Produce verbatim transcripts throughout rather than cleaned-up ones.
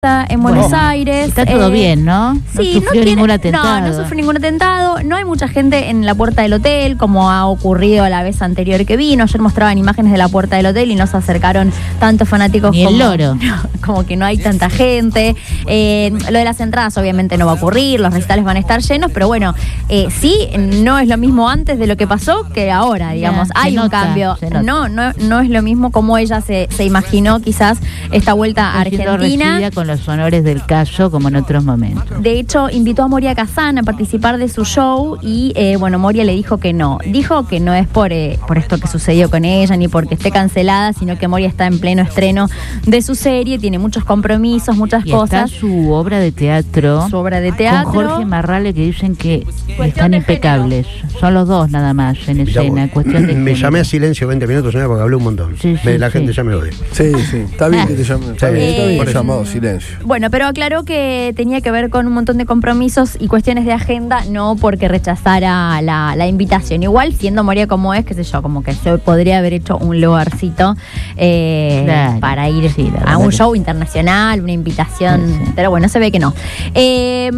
en Buenos bueno, Aires. Está todo eh, bien, ¿no? No sí, sufrió no tiene, ningún atentado. No, no sufrió ningún atentado. No hay mucha gente en la puerta del hotel, como ha ocurrido la vez anterior que vino. Ayer mostraban imágenes de la puerta del hotel y no se acercaron tantos fanáticos Ni como, el loro. como que no hay tanta gente. Eh, lo de las entradas obviamente no va a ocurrir, los recitales van a estar llenos, pero bueno, eh, sí, no es lo mismo antes de lo que pasó que ahora, digamos. Ya, hay un nota, cambio. No, no, no es lo mismo como ella se, se imaginó quizás esta vuelta a Argentina. Con los honores del caso como en otros momentos. De hecho, invitó a Moria Kazan a participar de su show y, eh, bueno, Moria le dijo que no. Dijo que no es por, eh, por esto que sucedió con ella, ni porque esté cancelada, sino que Moria está en pleno estreno de su serie, tiene muchos compromisos, muchas y cosas. Está su obra de teatro. Su obra de teatro. Con Jorge Marrale, que dicen que están impecables. Género. Son los dos nada más en escena. Cuestión de me llamé a silencio veinte minutos, señora, porque hablé un montón. Sí, sí, la sí. gente ya me odia. Sí, sí. Está bien que te llamen. Está bien, está bien. Por llamado silencio. Bueno, pero aclaró que tenía que ver con un montón de compromisos y cuestiones de agenda, no porque rechazara la, la invitación. Igual, siendo Moria como es, qué sé yo, como que se podría haber hecho un lugarcito eh, claro, para ir sí, a un show internacional, una invitación, sí, sí. pero bueno, se ve que no. Eh,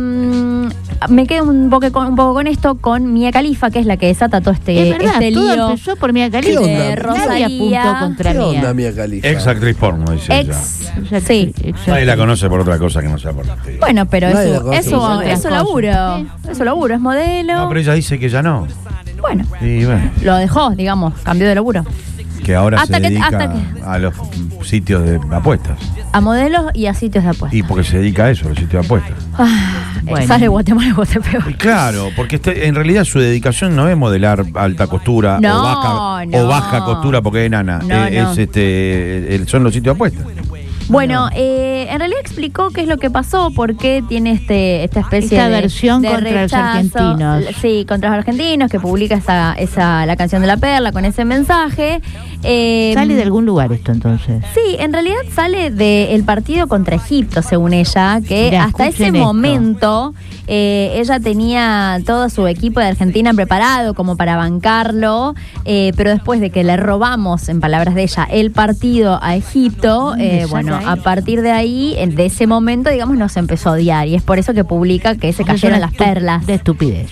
me quedo un poco, con, un poco con esto, con Mia Khalifa, que es la que desata todo este, es verdad, este todo lío. Empezó por Mia Khalifa. ¿Qué onda? Rosalía apuntó contra ¿Qué Mia. onda Mia Khalifa? Ex actriz porno, dice Ex, ella. sí. Nadie la conoce por otra cosa que no sea por la actriz. Bueno, pero Nadie eso, eso, eso laburo. Sí. Eso laburo, es modelo. No, pero ella dice que ya no. Bueno, y bueno. lo dejó, digamos, cambió de laburo. Que ahora hasta se que, dedica hasta que... a los sitios de apuestas. A modelos y a sitios de apuestas. Y porque se dedica a eso, a los sitios de apuestas. Ah, bueno. Sale Guatemala, Guatepeor. Y claro, porque este, en realidad su dedicación no es modelar alta costura no, o, baja, no. o baja costura porque es enana. No, eh, no. Es este, el, son los sitios de apuestas. Bueno, eh, en realidad explicó qué es lo que pasó, por qué tiene este esta especie esta de versión de contra rechazo. los argentinos. Sí, contra los argentinos, que publica esa, esa la canción de la perla con ese mensaje. Eh, ¿Sale de algún lugar esto entonces? Sí, en realidad sale del partido contra Egipto, según ella, que Mirá, hasta ese esto. momento eh, ella tenía todo su equipo de Argentina preparado como para bancarlo, eh, pero después de que le robamos, en palabras de ella, el partido a Egipto, eh, bueno, a partir de ahí, de ese momento, digamos, nos empezó a odiar y es por eso que publica que se cayeron las perlas. De estupidez.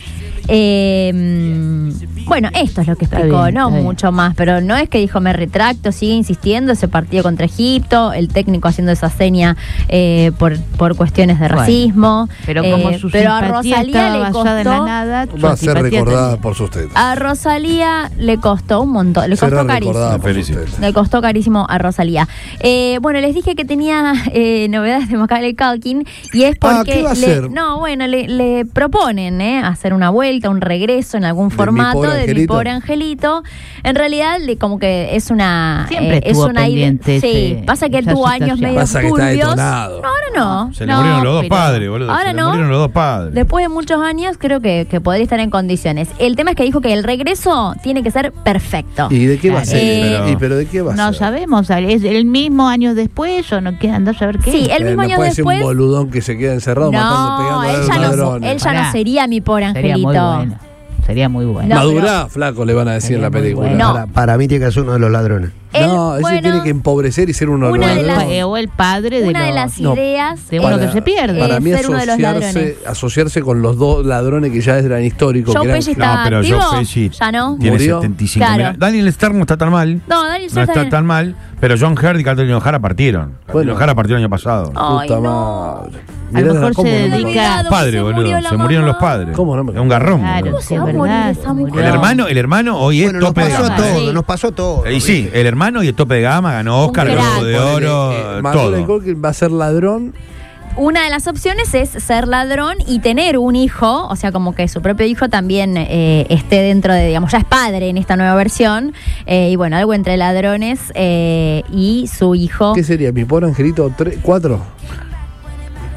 Eh, bueno, esto es lo que explicó, bien, no mucho más, pero no es que dijo me retracto, sigue insistiendo ese partido contra Egipto, el técnico haciendo esa seña eh, por, por cuestiones de bueno, racismo. Pero como eh, su pero a Rosalía le costó en la nada, va a ser recordada también por sus tetas. A Rosalía le costó un montón, le costó carísimo. Le costó carísimo a Rosalía. Eh, bueno, les dije que tenía eh, novedades de Macaulay Culkin y es porque ah, ¿qué va a le, hacer? no, bueno, le, le proponen eh, hacer una vuelta, un regreso en algún formato de Mi Pobre Angelito. En realidad, le, como que es una siempre eh, es una pendiente sí, ese, pasa que él tuvo años medio pasa turbios. Que está detonado. No, ahora no. Se le no, murieron los dos pero, padres, boludo. Ahora se le no. murieron los dos padres. Después de muchos años, creo que, que podría estar en condiciones. El tema es que dijo que el regreso tiene que ser perfecto. ¿Y de qué claro. va a ser? Eh, pero, ¿Y pero de qué va a no ser? No sabemos, ¿es el mismo años después o no queda andar a saber qué? Sí, el mismo eh, no año puede después. Ser un boludón que se queda encerrado no, matando, pegando a los ya ladrones. No, él ya no sería Mi Pobre Angelito. Sería muy bueno. Sería muy bueno. No, Madurá, pero, flaco, le van a decir en la película. Bueno. No. Para, para mí tiene que ser uno de los ladrones. Él, no, ese bueno, tiene que empobrecer y ser uno de los de ladrones. las, o el padre de, una los, de las no, ideas de uno que se pierde. Para mí ser uno de los asociarse, asociarse con los dos ladrones que ya eran históricos. Joe que eran, Pesci está no, pero activo, Joe Pesci ya no. Tiene ¿Murió? setenta y cinco Claro. mil. Daniel Stern no está tan mal. No, Daniel no está tan mal. Pero John Hurt y Catherine O'Hara partieron. Catherine O'Hara partió el año pasado. Ay, puta no. madre. A lo mejor se no dedica los padres, boludo. Murió se murieron los padres. ¿Cómo no me Es un garrón. Claro, boludo. ¿Cómo se va a morir esa mujer? El hermano, el hermano hoy Bueno, es nos tope de pasó gama. todo, Sí. nos pasó todo. Y sí, el hermano y el tope de gama ganó Oscar, Un Globo de crack. Oro, Eh, Macaulay todo. Culkin va a ser ladrón. Una de las opciones es ser ladrón y tener un hijo, o sea, como que su propio hijo también eh, esté dentro de, digamos, ya es padre en esta nueva versión. Eh, y bueno, algo entre ladrones eh, y su hijo. ¿Qué sería? ¿Mi Pobre Angelito tres, cuatro?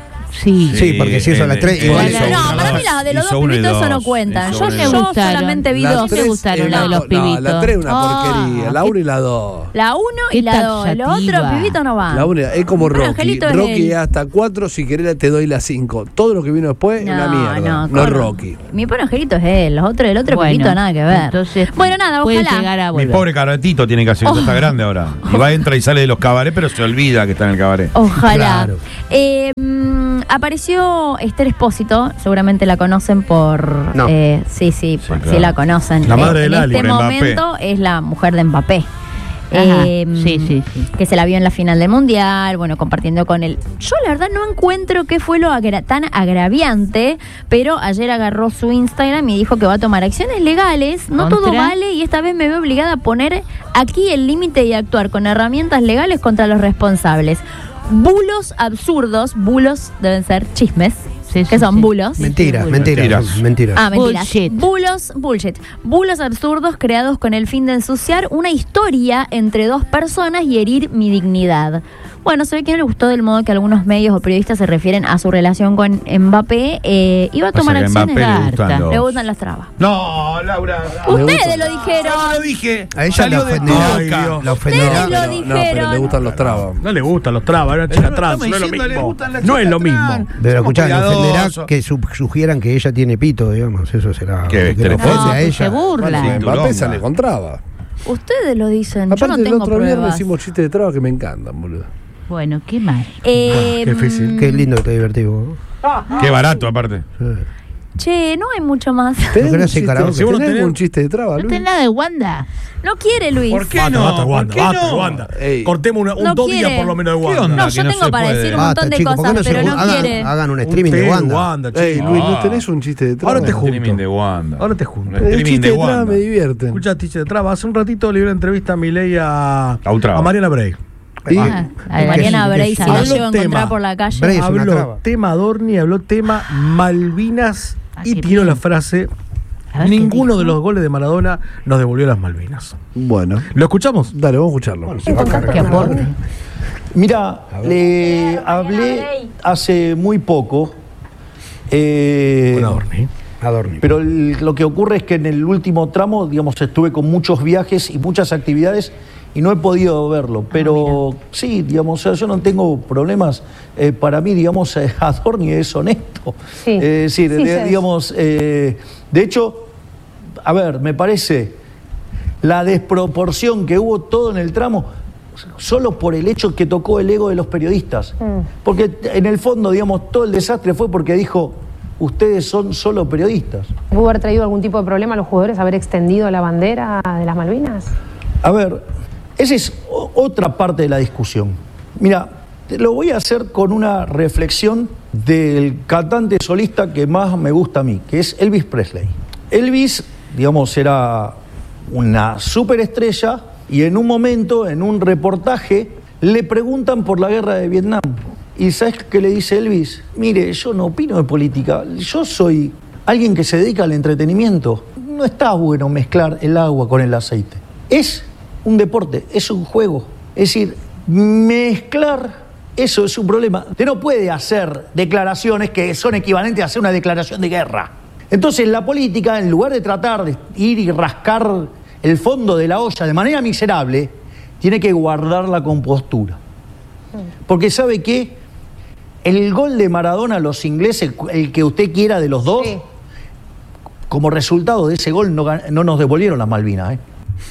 sí. Sí, porque si hizo las tres, eh, igual hizo hizo No, una. para mí la de los Hizo dos uno y pibitos eso no dos. cuentan. Hizo Yo, uno y yo dos. solamente vi La dos. tres- me gustaron la de los No, pibitos. la tres es una Ah, porquería. La qué- uno y la dos. La uno y Qué la dos. Los taxativa. otros pibitos no van. La una es como Bueno, Rocky. Angelito es Rocky él. es hasta cuatro, si querés te doy la cinco. Todo lo que vino después es una mierda. No, ¿cómo es Rocky. Mi pobre Angelito es él. Los otros, el otro Bueno, pibito nada que ver. entonces, bueno, nada, puede ojalá. llegar a Mi volver. pobre Caratito tiene que hacer, Oh. está grande ahora. Y va, entra y sale de los cabarets, pero se olvida que está en el cabaret. Ojalá. Claro. Eh, mm, apareció Esther Espósito, seguramente la conocen por... No. eh, sí, sí, por- sí, claro. la conocen. La madre Eh, de En Lali. este Por Mbappé. momento es la mujer de Mbappé. Ajá, Eh, sí, sí, sí. Que se la vio en la final del Mundial, bueno, compartiendo con él. Yo la verdad no encuentro qué fue lo agra- tan agraviante, pero ayer agarró su Instagram y dijo que va a tomar acciones legales. No ¿Contra? todo vale y esta vez me veo obligada a poner aquí el límite y actuar con herramientas legales contra los responsables. Bulos absurdos, bulos deben ser chismes, Sí, que sí, son sí. bulos. Mentiras, Sí, mentiras, mentiras. mentiras. Ah, mentiras. Bullshit. Bulos, bullshit. Bulos absurdos creados con el fin de ensuciar una historia entre dos personas y herir mi dignidad. Bueno, se ve que no le gustó del modo que algunos medios o periodistas se refieren a su relación con Mbappé. Eh, iba a Pasa tomar que a acciones. Mbappé le gustan harta. los- Le gustan las trabas. No, Laura. Ustedes lo dijeron. No lo dije. A ella Salió la de ofenderá. tu boca. La ofenderá. Ustedes lo No, no, pero dijeron. le gustan los trabas. No le gustan los trabas, era chica Pero trans, estamos no es lo diciendo, le mismo. gustan las No es chicas lo mismo. trans. Pero Somos escuchá, le ofenderá cuidadosos. que su- sugieran que ella tiene pito, digamos. Eso será. ¿Qué? que le No, ofende No, a que se ella. burla. Sí. Mbappé Turonga. sale con trabas. Ustedes lo dicen. Yo Aparte no del tengo otro viernes pruebas. hicimos chistes de trabas que me encantan, boludo. Bueno, ¿qué más? Eh, Qué difícil. Qué lindo que te divertimos. Qué barato, aparte. Che, no hay mucho más. ¿Tenés querés un hacer chiste- karaoke? Si vos no ¿tenés tenés- algún chiste de trabas, ¿No Luis? tenés nada de Wanda? No quiere, Luis. ¿Por qué Basta, no? basta, ¿Por Wanda, qué basta, no? Wanda. Ey. Cortemos una- un No dos quiere. días por lo menos de ¿Qué Wanda. onda? No, que yo no tengo se para puede. decir un Basta, montón de chicos, ¿por qué cosas, no se pero no hagan, quiere. hagan un Un streaming de té, Wanda? Wanda, Ey, chico. Luis, ¿no Ah. tenés un chiste de trabas? Ahora te Un junto. streaming de Wanda. Ahora te junto. Un El streaming chiste de de trabas Wanda. me divierten. Escucha, Tiche de Traba. Hace un ratito le dio una entrevista a Milei a, A un traba. a Mariana Bray. Y- Ah, A Mariana ¿Qué- Bray, qué- si la habló llego a encontrar tema. por la calle. Bray es una Habló traba. tema Adorni, habló tema Malvinas Ah, y qué tiró bien. la frase: A ver, ¿qué ninguno dijo? de los goles de Maradona nos devolvió las Malvinas. Bueno, ¿Lo escuchamos? dale, vamos a escucharlo. Se va a cargar. ¿Qué aporte? Mira, le hablé hace muy poco, eh, Con Adorni. Adorni. pero el- lo que ocurre es que en el último tramo, digamos, estuve con muchos viajes y muchas actividades y no he podido verlo. Pero sí, digamos, o sea, yo no tengo problemas. Eh, para mí, digamos, eh, Adorni es honesto. Sí. Eh, es decir, Sí, de- sí. digamos, eh, de hecho, a ver, me parece la desproporción que hubo todo en el tramo solo por el hecho que tocó el ego de los periodistas. Porque en el fondo, digamos, todo el desastre fue porque dijo, ustedes son solo periodistas. ¿Pudo haber traído algún tipo de problema a los jugadores haber extendido la bandera de las Malvinas? A ver, esa es o- otra parte de la discusión. Mira, te lo voy a hacer con una reflexión del cantante solista que más me gusta a mí, que es Elvis Presley. Elvis, digamos, era una superestrella y en un momento, en un reportaje, le preguntan por la guerra de Vietnam. ¿Y sabes qué le dice Elvis? Mire, yo no opino de política, yo soy alguien que se dedica al entretenimiento. No está bueno mezclar el agua con el aceite. Es un deporte, es un juego. Es decir, mezclar, eso es un problema. Usted no puede hacer declaraciones que son equivalentes a hacer una declaración de guerra. Entonces la política, en lugar de tratar de ir y rascar el fondo de la olla de manera miserable, tiene que guardar la compostura. Porque ¿sabe qué? El gol de Maradona a los ingleses, el que usted quiera de los dos, Sí. como resultado de ese gol no, gan- no nos devolvieron las Malvinas, ¿eh?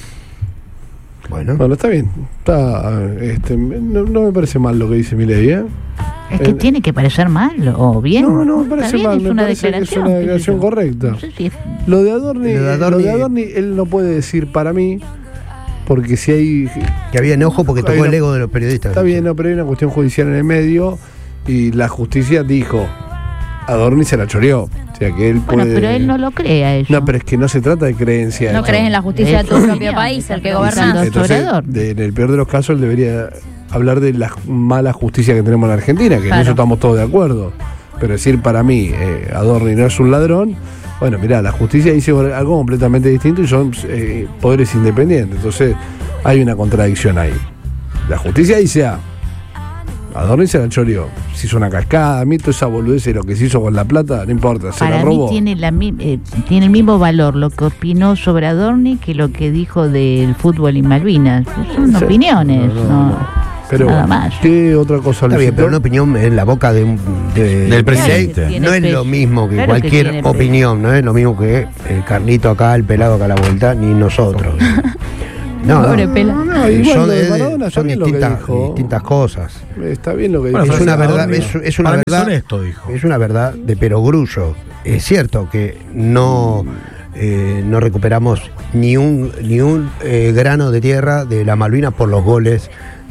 Bueno. Bueno, está bien. Está, este, no, no me parece mal lo que dice Milei, ¿eh? Es que Eh, tiene que parecer mal o bien. No, no me Está parece bien, mal, es me una parece que es declaración. una qué sé declaración yo. correcta. No sé si es- Lo de Adorni, Lo de lo Adorni- de Adorni, él no puede decir para mí, porque si hay... Que había enojo porque Hay tocó una- el ego de los periodistas. Está bien, no, pero hay una cuestión judicial en el medio y la justicia dijo, Adorni se la choreó. O sea que él Bueno, puede... pero él no lo cree a eso. No, pero es que no se trata de creencia. No Eso. crees en la justicia de tu Eso. propio país, el que Y sí, gobernás. Entonces, Entonces, de- en el peor de los casos, él debería hablar de la mala justicia que tenemos en Argentina, que en Claro. eso estamos todos de acuerdo. Pero decir para mí, eh, Adorni no es un ladrón, bueno, mirá, la justicia dice algo completamente distinto y son eh, poderes independientes. Entonces, hay una contradicción ahí. La justicia dice A, Adorni se la choreó. Se hizo una cascada, a mí toda esa boludez de lo que se hizo con la plata, no importa, se Para la robó. mí tiene, la, eh, tiene el mismo valor lo que opinó sobre Adorni que lo que dijo del fútbol en Malvinas. Son Sí. opiniones, No, no, no, no. Pero nada más. ¿qué otra cosa Está le bien, pero una opinión en la boca de, un- de- Del presidente. de- Tiene no es peso. lo mismo que Claro que cualquier tiene peso. opinión, no es lo mismo que el Carlito acá, el pelado acá a la vuelta, ni nosotros. No, Pobre no, pela. No, no, igual son, lo de de- Maradona está son bien lo que distintas, dijo. distintas cosas. Está bien lo que Bueno, dijo. Es una verdad, Adorni, es, es una para mí verdad, es honesto, dijo. es una verdad de perogrullo. Es cierto que no eh, no recuperamos ni un ni un eh, grano de tierra de la Malvinas por los goles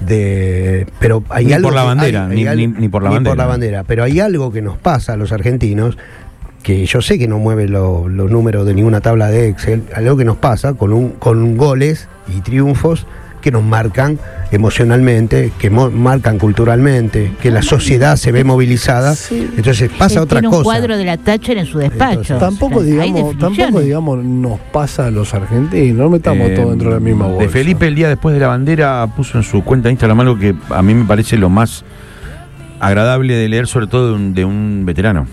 de, pero hay Ni algo por la que- bandera, hay- ni- hay ni- algo- ni por la ni bandera. bandera, pero hay algo que nos pasa a los argentinos que yo sé que no mueve lo- los números de ninguna tabla de Excel, algo que nos pasa con un con goles y triunfos que nos marcan emocionalmente, que mo- marcan culturalmente, que la sociedad se ve movilizada. Sí. Entonces pasa Él otra tiene cosa. un cuadro de la Thatcher en su despacho. Entonces, Tampoco O sea, hay digamos, tampoco definiciones. digamos nos pasa a los argentinos, no metamos Eh, todo dentro de la misma bolsa. De Felipe, el día después de la bandera, puso en su cuenta de Instagram algo que a mí me parece lo más agradable de leer, sobre todo de un, de un veterano.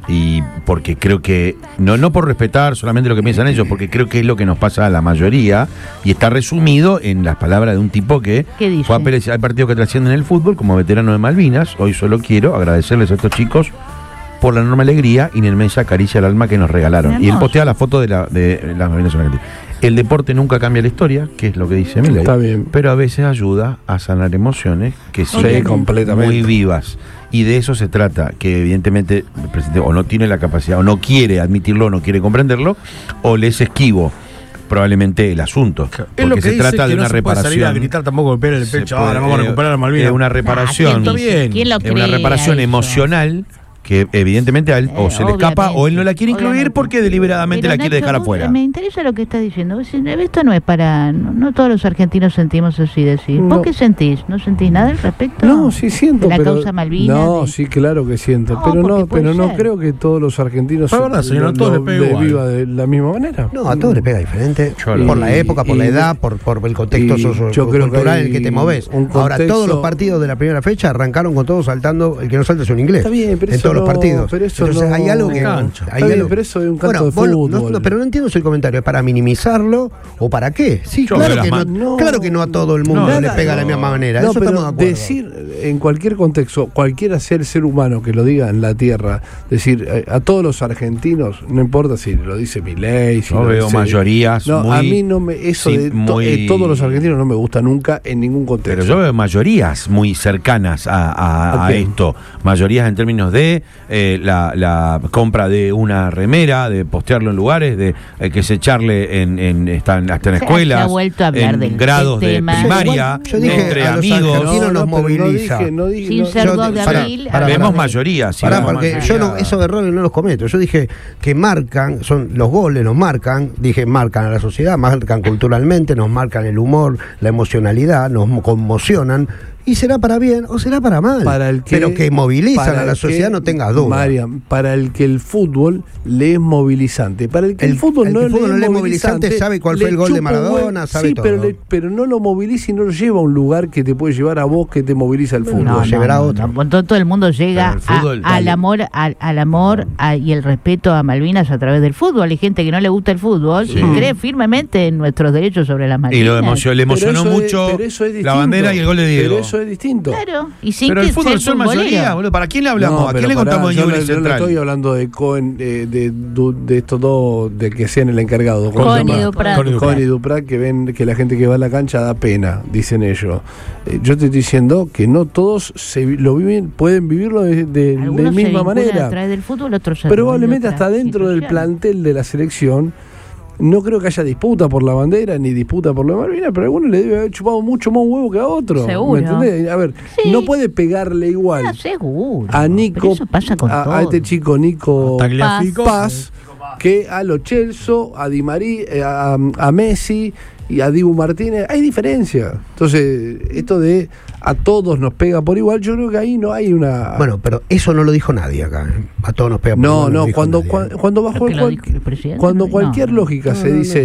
Y porque creo que, no, no por respetar solamente lo que piensan ellos, porque creo que es lo que nos pasa a la mayoría, y está resumido en las palabras de un tipo que ¿Qué dice? fue a pelear, hay partidos que trascienden el fútbol como veterano de Malvinas. Hoy solo quiero agradecerles a estos chicos por la enorme alegría y la inmensa caricia al alma que nos regalaron. Y él Hermoso. postea la foto de, la, de las Malvinas Argentinas. El deporte nunca cambia la historia, que es lo que dice Milei, Está bien. pero a veces ayuda a sanar emociones que Sí, siguen completamente. muy vivas. Y de eso se trata, que evidentemente el presidente o no tiene la capacidad, o no quiere admitirlo, o no quiere comprenderlo, o le es esquivo probablemente el asunto. Es lo Porque que se dice trata que de no una se puede salir a reparación. gritar tampoco golpear el Se pecho. puede- Ahora vamos a recuperar a Malvinas. Es una reparación. Está bien. ¿Quién lo Es una cree reparación a eso? emocional que evidentemente a él o Eh, se le escapa o él no la quiere incluir obviamente. porque deliberadamente Pero, la quiere Nacho, dejar vos- afuera. Me interesa lo que estás diciendo. Vos decís, esto no es para... No, no todos los argentinos sentimos así, decir. No. ¿Vos qué sentís? ¿No sentís nada al respecto? No, sí siento, ¿De la pero causa Malvinas? no, de- sí, claro que siento, No, pero porque no, puede pero no ser. creo que todos los argentinos Es verdad, señor, a todos les pega igual. viva de la misma manera. No, a todos le pega diferente. Yo lo- por la época, por y- la edad, por, por el contexto y socio- yo creo que cultural en hay el que te moves. un Ahora, contexto- todos los partidos de la primera fecha arrancaron con todos saltando, el que no salta es un inglés. Está bien, pero en eso todos los no- partidos. pero eso Entonces no- hay algo que. Cancha. hay Está bien, algo- pero eso es un canto Bueno, de vos no- fútbol. no- pero no entiendo si el comentario es para minimizarlo o para qué. Sí, Yo claro creo que, que no, las ma- claro que no a todo el mundo No, le nada, pega de la no. misma manera. No, Eso pero estamos de acuerdo. decir en cualquier contexto, cualquiera sea el ser humano que lo diga en la tierra, decir eh, a todos los argentinos, no importa si lo dice Milei, si Yo lo veo dice- mayorías No, muy- a mí no me eso sí, de to- muy- eh, todos los argentinos no me gusta nunca en ningún contexto. Pero yo veo mayorías muy cercanas a, a- ¿A a quién? esto. Mayorías en términos de eh, la, la compra de una remera, de postearlo en lugares, de eh, que se echarle en, en, está en- hasta en Se ha- escuelas, se ha vuelto a hablar en del- grados del de tema. primaria, Yo dije, entre a los amigos. argentinos nos pero moviliza. No dije, no dije, Sin no- ser yo- dos de para- abril. para- a- Vemos mayorías. sí, Pará, vemos porque mayoría. yo no, esos errores no los cometo. Yo dije que marcan, son los goles nos marcan, dije marcan a la sociedad, marcan culturalmente, nos marcan el humor, la emocionalidad, nos mo- conmocionan. Y será para bien o será para mal. para el que, pero que movilizan para a la el sociedad, que- no tengas duda. Marian, para el que el fútbol le es movilizante. Para el que el, El- fútbol el no, que el fútbol le, no es le es movilizante, movilizante, sabe cuál fue le el gol de chupa un Maradona, huevo. sabe sí, todo. Pero, le- pero no lo moviliza y no lo lleva a un lugar que te puede llevar a vos que te moviliza el fútbol. No, llevará otro. no, todo, todo el mundo llega Pero el fútbol, a- al dale. amor, al, al amor a- y el respeto a Malvinas a través del fútbol. Hay gente que no le gusta el fútbol Sí. y cree firmemente en nuestros derechos sobre las Malvinas. Y lo emocionó, le Pero emocionó eso es- mucho pero eso es la distinto. bandera y el gol de Diego. Pero eso es distinto. Claro, y sin Pero que el fútbol ser son futbolero. mayoría, boludo. ¿Para quién le hablamos? No, ¿A quién pero le pará, contamos yo en no- Newell's yo no Central? estoy hablando de Cohen, eh, de, du- de estos dos, de que sean el encargado. ¿Cómo Cohen se y llama? Duprat. Cohen y Duprat. Cohen y Duprat, que ven que la gente que va a la cancha da pena, dicen ellos. Eh, yo te estoy diciendo que no todos se vi- lo viven, pueden vivirlo de, de la Algunos se misma vinculan manera. a través del fútbol, otros se Probablemente vinculan a hasta otras dentro del instituciones. plantel de la selección no creo que haya disputa por la bandera ni disputa por la Malvinas, pero a alguno le debe haber chupado mucho más huevo que a otro. Seguro. ¿Me entendés? A ver, Sí. no puede pegarle igual Ah, seguro. a Pero Nico, eso pasa con a, a todo. este chico Nico Tagliafico. Paz, que a Lo Celso, a Di María, eh, a, a Messi y a Dibu Martínez. Hay diferencia. Entonces, esto de a todos nos pega por igual, yo creo que ahí no hay una... Bueno, pero eso no lo dijo nadie acá. ¿eh? A todos nos pega por no, igual, no, dijo cuando, nadie. cuan- cuando, bajó Creo que el lo cual- dijo el presidente, cuando no, cualquier no. lógica No, se no, no. dice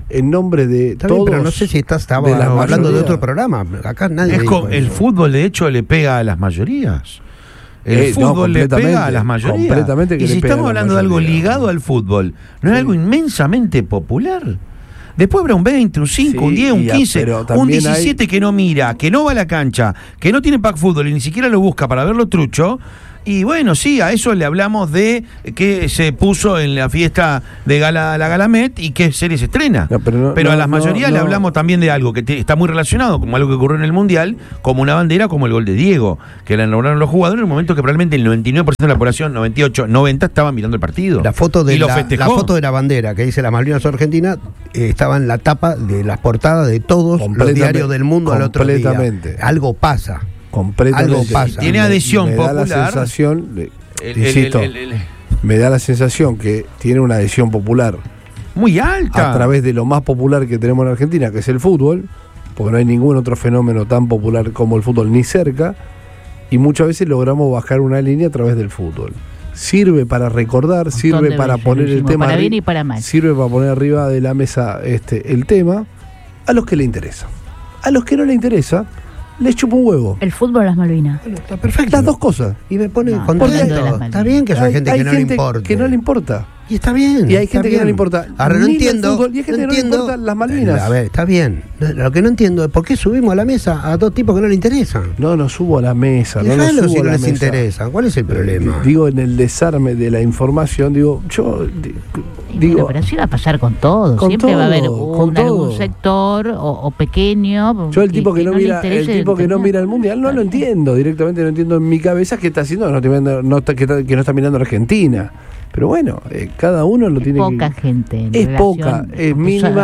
en nombre de Está bien, todos. pero no sé si estás estaba de la hablando mayoría. de otro programa. Acá nadie Es dijo con- el eso. fútbol, de hecho, le pega a las mayorías. El Eh, no, fútbol le completamente, pega a las mayorías. completamente que y le si pega a estamos la hablando de algo mayoría. ligado al fútbol, ¿no es Sí. algo inmensamente popular? Después habrá un veinte, un cinco, Sí, un diez, un y a- quince, pero un también diecisiete que no mira, que no va a la cancha, que no tiene pack fútbol y ni siquiera lo busca para verlo trucho. Y bueno, sí, a eso le hablamos de que se puso en la fiesta de gala, la Galamet y qué serie se estrena. No, pero no- pero a no, las no, mayorías no. le hablamos también de algo que te- está muy relacionado, como algo que ocurrió en el Mundial, como una bandera, como el gol de Diego, que la nombraron los jugadores en un momento que probablemente el noventa y nueve por ciento de la población, noventa y ocho, noventa, estaban mirando el partido. La foto de y lo la, festejó. la foto de la bandera que dice las Malvinas Argentina eh, estaba en la tapa de las portadas de todos los Completamente, diarios del mundo al otro día. completamente. Algo pasa. Completamente. Algo pasa. Tiene adhesión me da la popular. sensación, le- El- el- insisto, el- el- el- me da la sensación que tiene una adhesión popular muy alta. a través de lo más popular que tenemos en Argentina, que es el fútbol, porque no hay ningún otro fenómeno tan popular como el fútbol ni cerca, y muchas veces logramos bajar una línea a través del fútbol. Sirve para recordar, montón sirve de para veces poner lo el hicimos, tema, para arri- bien y para mal. sirve para poner arriba de la mesa este el tema a los que le interesa. A los que no le interesa, les chupa un huevo. El fútbol o las Malvinas. Bueno, está perfecto. Las dos cosas. Y me pone No, contento. hablando de las Malvinas. Está bien que haya Hay- gente hay que no le gente importa. que no le importa. Y está bien. Y hay está gente que bien. no le importa Ahora no ni el entiendo. fútbol, y hay gente que no le entiendo- importan las Malvinas. A ver, está bien. Lo que no entiendo es por qué subimos a la mesa a dos tipos que no le interesan. No nos subo a la mesa, no nos Déjalo subo si a no la les mesa. interesa. ¿Cuál es el problema? Digo, en el desarme de la información, digo, yo di- Y digo, bueno, pero así va a pasar con todo. Con Siempre va a haber todo, con un, algún todo. sector o, o pequeño. yo el tipo que, no le mira, el interese tipo que no determinado. mira el mundial no lo entiendo, directamente no entiendo en mi cabeza qué está haciendo, no está mirando- no está- que, está, que no está mirando a Argentina. Pero bueno, eh, cada uno lo Es tiene poca que. gente. en Es relación- poca, es porque mínima.